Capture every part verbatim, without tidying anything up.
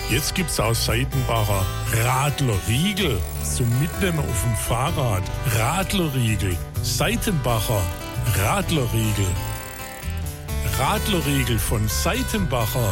Jetzt gibt's aus Seitenbacher Radlerriegel zum Mitnehmen auf dem Fahrrad. Radlerriegel. Seitenbacher Radlerriegel. Radlerriegel von Seitenbacher.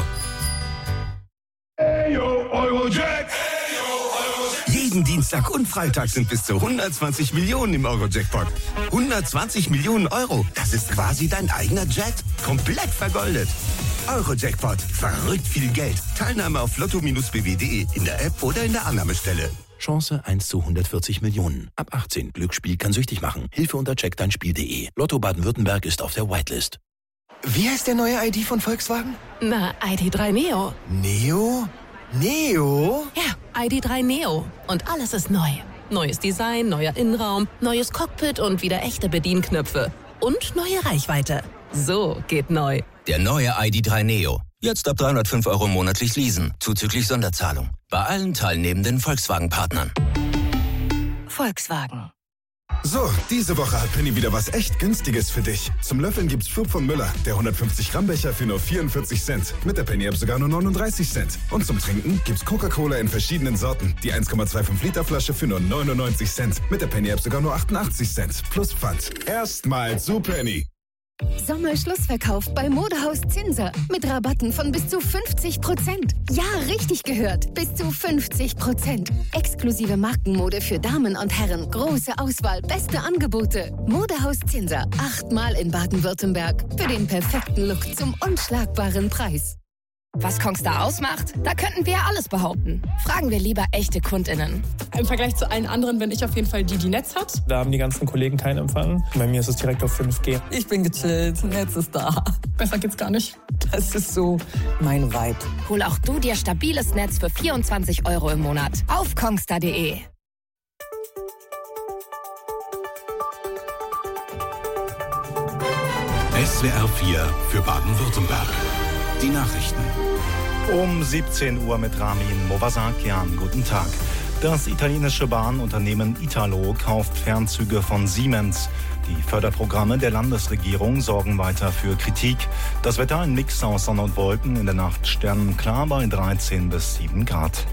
Eyo, Eurojack! Jeden Dienstag und Freitag sind bis zu hundertzwanzig Millionen im Euro-Jackpot. hundertzwanzig Millionen Euro, das ist quasi dein eigener Jet. Komplett vergoldet. Euro-Jackpot, verrückt viel Geld. Teilnahme auf lotto Bindestrich b w punkt de in der App oder in der Annahmestelle. Chance eins zu hundertvierzig Millionen. Ab achtzehn. Glücksspiel kann süchtig machen. Hilfe unter check dein Spiel punkt de. Lotto Baden-Württemberg ist auf der Whitelist. Wie heißt der neue I D von Volkswagen? Na, I D drei Neo. Neo? Neo? Ja, I D drei Neo. Und alles ist neu. Neues Design, neuer Innenraum, neues Cockpit und wieder echte Bedienknöpfe. Und neue Reichweite. So geht neu. Der neue I D drei Neo. Jetzt ab dreihundertfünf Euro monatlich leasen. Zuzüglich Sonderzahlung. Bei allen teilnehmenden Volkswagen-Partnern. Volkswagen. So, diese Woche hat Penny wieder was echt Günstiges für dich. Zum Löffeln gibt's Schub von Müller, der hundertfünfzig Gramm Becher für nur vierundvierzig Cent. Mit der Penny-App sogar nur neununddreißig Cent. Und zum Trinken gibt's Coca-Cola in verschiedenen Sorten. Die eins Komma fünfundzwanzig Liter Flasche für nur neunundneunzig Cent. Mit der Penny-App sogar nur achtundachtzig Cent. Plus Pfand. Erstmal zu Penny. Sommerschlussverkauf bei Modehaus Zinser. Mit Rabatten von bis zu fünfzig Prozent. Ja, richtig gehört. Bis zu fünfzig Prozent. Exklusive Markenmode für Damen und Herren. Große Auswahl, beste Angebote. Modehaus Zinser. Achtmal in Baden-Württemberg. Für den perfekten Look zum unschlagbaren Preis. Was Kongstar ausmacht? Da könnten wir ja alles behaupten. Fragen wir lieber echte KundInnen. Im Vergleich zu allen anderen bin ich auf jeden Fall die, die Netz hat. Da haben die ganzen Kollegen keinen Empfang. Bei mir ist es direkt auf fünf G. Ich bin gechillt, Netz ist da. Besser geht's gar nicht. Das ist so mein Vibe. Hol auch du dir stabiles Netz für vierundzwanzig Euro im Monat. Auf kongstar punkt de. S W R vier für Baden-Württemberg. Die Nachrichten. Um siebzehn Uhr mit Ramin Movasakian. Guten Tag. Das italienische Bahnunternehmen Italo kauft Fernzüge von Siemens. Die Förderprogramme der Landesregierung sorgen weiter für Kritik. Das Wetter ein Mix aus Sonne und Wolken. In der Nacht sternenklar bei dreizehn bis sieben Grad.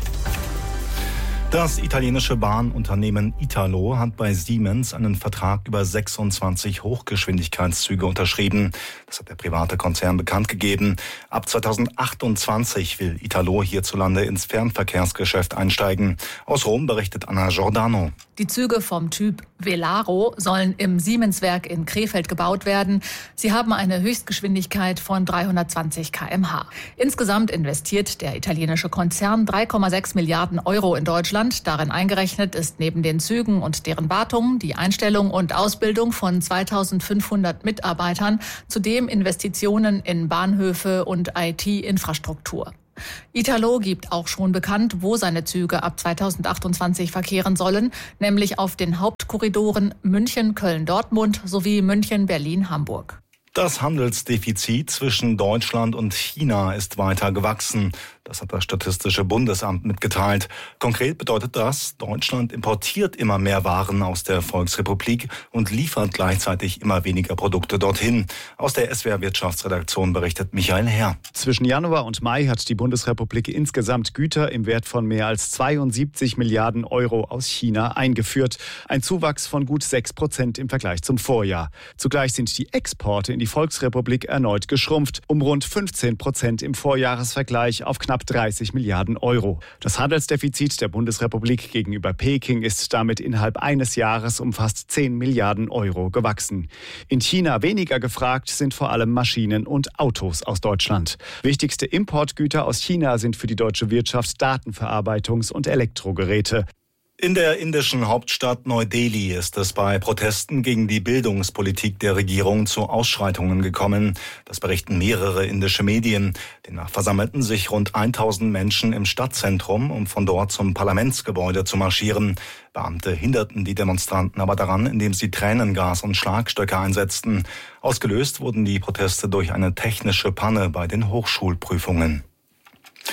Das italienische Bahnunternehmen Italo hat bei Siemens einen Vertrag über sechsundzwanzig Hochgeschwindigkeitszüge unterschrieben. Das hat der private Konzern bekannt gegeben. Ab zweitausendachtundzwanzig will Italo hierzulande ins Fernverkehrsgeschäft einsteigen. Aus Rom berichtet Anna Giordano. Die Züge vom Typ Velaro sollen im Siemenswerk in Krefeld gebaut werden. Sie haben eine Höchstgeschwindigkeit von dreihundertzwanzig Kilometer pro Stunde. Insgesamt investiert der italienische Konzern drei Komma sechs Milliarden Euro in Deutschland. Darin eingerechnet ist neben den Zügen und deren Wartung die Einstellung und Ausbildung von zweitausendfünfhundert Mitarbeitern, zudem Investitionen in Bahnhöfe und I T-Infrastruktur. Italo gibt auch schon bekannt, wo seine Züge ab zweitausendachtundzwanzig verkehren sollen, nämlich auf den Hauptkorridoren München, Köln, Dortmund sowie München, Berlin, Hamburg. Das Handelsdefizit zwischen Deutschland und China ist weiter gewachsen. Das hat das Statistische Bundesamt mitgeteilt. Konkret bedeutet das, Deutschland importiert immer mehr Waren aus der Volksrepublik und liefert gleichzeitig immer weniger Produkte dorthin. Aus der S W R Wirtschaftsredaktion berichtet Michael Herr. Zwischen Januar und Mai hat die Bundesrepublik insgesamt Güter im Wert von mehr als zweiundsiebzig Milliarden Euro aus China eingeführt. Ein Zuwachs von gut sechs Prozent im Vergleich zum Vorjahr. Zugleich sind die Exporte in die Volksrepublik erneut geschrumpft, um rund fünfzehn Prozent im Vorjahresvergleich auf knapp dreißig Milliarden Euro. Das Handelsdefizit der Bundesrepublik gegenüber Peking ist damit innerhalb eines Jahres um fast zehn Milliarden Euro gewachsen. In China weniger gefragt sind vor allem Maschinen und Autos aus Deutschland. Wichtigste Importgüter aus China sind für die deutsche Wirtschaft Datenverarbeitungs- und Elektrogeräte. In der indischen Hauptstadt Neu-Delhi ist es bei Protesten gegen die Bildungspolitik der Regierung zu Ausschreitungen gekommen. Das berichten mehrere indische Medien. Demnach versammelten sich rund tausend Menschen im Stadtzentrum, um von dort zum Parlamentsgebäude zu marschieren. Beamte hinderten die Demonstranten aber daran, indem sie Tränengas und Schlagstöcke einsetzten. Ausgelöst wurden die Proteste durch eine technische Panne bei den Hochschulprüfungen.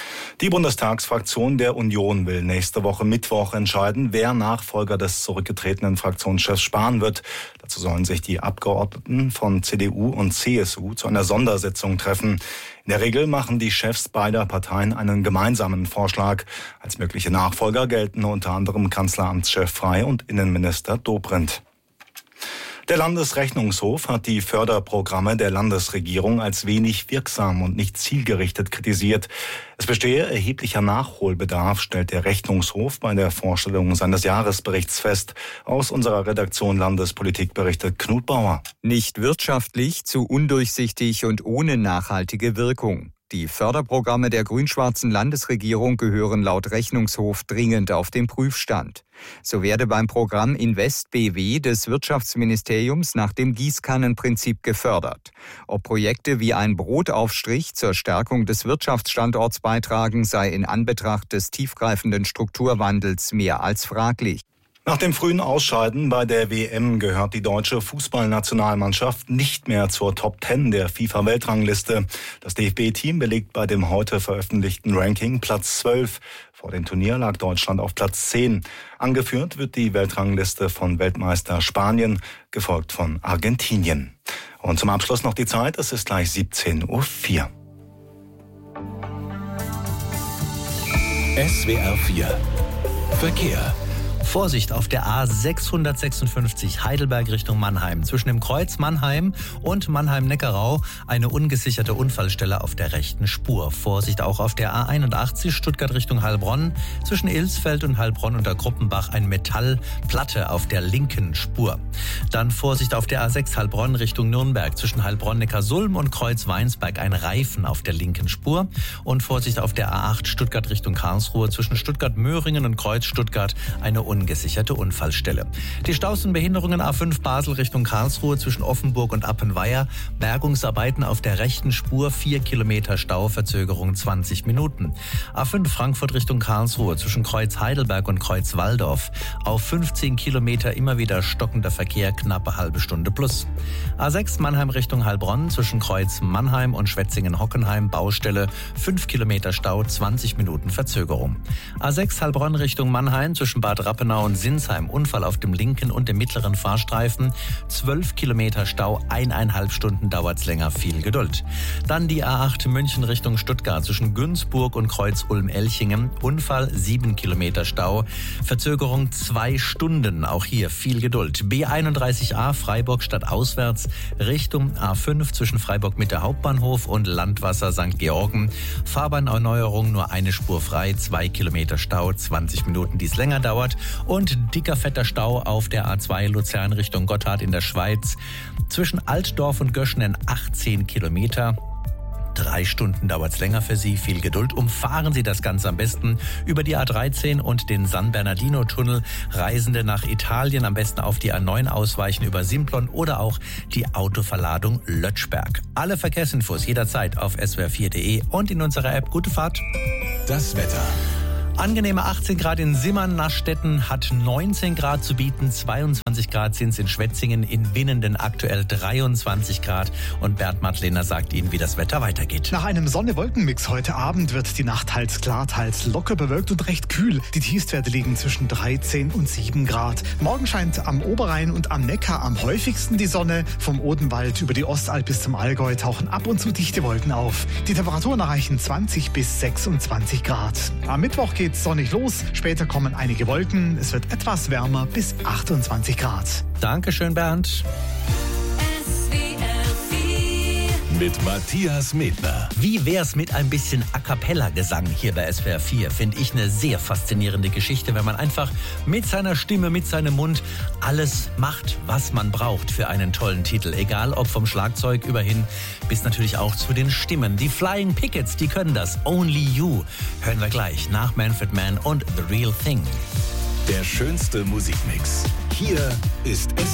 Die Bundestagsfraktion der Union will nächste Woche Mittwoch entscheiden, wer Nachfolger des zurückgetretenen Fraktionschefs Spahn wird. Dazu sollen sich die Abgeordneten von C D U und C S U zu einer Sondersitzung treffen. In der Regel machen die Chefs beider Parteien einen gemeinsamen Vorschlag. Als mögliche Nachfolger gelten unter anderem Kanzleramtschef Frey und Innenminister Dobrindt. Der Landesrechnungshof hat die Förderprogramme der Landesregierung als wenig wirksam und nicht zielgerichtet kritisiert. Es bestehe erheblicher Nachholbedarf, stellt der Rechnungshof bei der Vorstellung seines Jahresberichts fest. Aus unserer Redaktion Landespolitik berichtet Knut Bauer. Nicht wirtschaftlich, zu undurchsichtig und ohne nachhaltige Wirkung. Die Förderprogramme der grün-schwarzen Landesregierung gehören laut Rechnungshof dringend auf den Prüfstand. So werde beim Programm Invest B W des Wirtschaftsministeriums nach dem Gießkannenprinzip gefördert. Ob Projekte wie ein Brotaufstrich zur Stärkung des Wirtschaftsstandorts beitragen, sei in Anbetracht des tiefgreifenden Strukturwandels mehr als fraglich. Nach dem frühen Ausscheiden bei der W M gehört die deutsche Fußballnationalmannschaft nicht mehr zur Top zehn der FIFA-Weltrangliste. Das D F B-Team belegt bei dem heute veröffentlichten Ranking Platz zwölf. Vor dem Turnier lag Deutschland auf Platz zehn. Angeführt wird die Weltrangliste von Weltmeister Spanien, gefolgt von Argentinien. Und zum Abschluss noch die Zeit, es ist gleich siebzehn Uhr vier. S W R vier Verkehr. Vorsicht auf der A sechshundertsechsundfünfzig Heidelberg Richtung Mannheim. Zwischen dem Kreuz Mannheim und Mannheim-Neckarau eine ungesicherte Unfallstelle auf der rechten Spur. Vorsicht auch auf der A einundachtzig Stuttgart Richtung Heilbronn. Zwischen Ilsfeld und Heilbronn unter Gruppenbach eine Metallplatte auf der linken Spur. Dann Vorsicht auf der A sechs Heilbronn Richtung Nürnberg. Zwischen Heilbronn-Neckarsulm und Kreuz-Weinsberg ein Reifen auf der linken Spur. Und Vorsicht auf der A acht Stuttgart Richtung Karlsruhe. Zwischen Stuttgart-Möhringen und Kreuz-Stuttgart eine ungesicherte Unfallstelle. Die Staus und Behinderungen A fünf Basel Richtung Karlsruhe zwischen Offenburg und Appenweier. Bergungsarbeiten auf der rechten Spur, vier Kilometer Stau, Verzögerung zwanzig Minuten. A fünf Frankfurt Richtung Karlsruhe zwischen Kreuz Heidelberg und Kreuz Walldorf. Auf fünfzehn Kilometer immer wieder stockender Verkehr, knappe halbe Stunde plus. A sechs Mannheim Richtung Heilbronn zwischen Kreuz Mannheim und Schwetzingen-Hockenheim. Baustelle, fünf Kilometer Stau, zwanzig Minuten Verzögerung. A sechs Heilbronn Richtung Mannheim zwischen Bad Rappenau und Sinsheim. Unfall auf dem linken und dem mittleren Fahrstreifen. zwölf Kilometer Stau, eineinhalb Stunden dauert's länger. Viel Geduld. Dann die A acht München Richtung Stuttgart zwischen Günzburg und Kreuz Ulm-Elchingen. Unfall, sieben Kilometer Stau. Verzögerung zwei Stunden. Auch hier viel Geduld. B einunddreißig A Freiburg stadtauswärts Richtung A fünf zwischen Freiburg Mitte Hauptbahnhof und Landwasser Sankt Georgen. Fahrbahnerneuerung, nur eine Spur frei, zwei Kilometer Stau, zwanzig Minuten, die es länger dauert. Und dicker fetter Stau auf der A zwei Luzern Richtung Gotthard in der Schweiz. Zwischen Altdorf und Göschenen achtzehn Kilometer. Drei Stunden dauert es länger für Sie. Viel Geduld. Umfahren Sie das Ganze am besten über die A dreizehn und den San Bernardino-Tunnel. Reisende nach Italien am besten auf die A neun ausweichen über Simplon oder auch die Autoverladung Lötschberg. Alle Verkehrsinfos jederzeit auf s w r vier punkt d e und in unserer App. Gute Fahrt. Das Wetter. Angenehme achtzehn Grad in Simmern, Nastetten hat neunzehn Grad zu bieten, zweiundzwanzig Grad sind es in Schwetzingen, in Winnenden aktuell dreiundzwanzig Grad und Bert Madlener sagt Ihnen, wie das Wetter weitergeht. Nach einem Sonne-Wolken-Mix heute Abend wird die Nacht teils klar, teils locker bewölkt und recht kühl. Die Tiefstwerte liegen zwischen dreizehn und sieben Grad. Morgen scheint am Oberrhein und am Neckar am häufigsten die Sonne. Vom Odenwald über die Ostalb bis zum Allgäu tauchen ab und zu dichte Wolken auf. Die Temperaturen erreichen zwanzig bis sechsundzwanzig Grad. Am Mittwoch geht's sonnig los, später kommen einige Wolken, es wird etwas wärmer bis achtundzwanzig Grad. Dankeschön, Bernd. Mit Matthias Medner. Wie wär's mit ein bisschen A Cappella-Gesang hier bei S W R vier? Finde ich eine sehr faszinierende Geschichte, wenn man einfach mit seiner Stimme, mit seinem Mund alles macht, was man braucht für einen tollen Titel. Egal ob vom Schlagzeug überhin bis natürlich auch zu den Stimmen. Die Flying Pickets, die können das. Only You hören wir gleich nach Manfred Mann und The Real Thing. Der schönste Musikmix. Hier ist S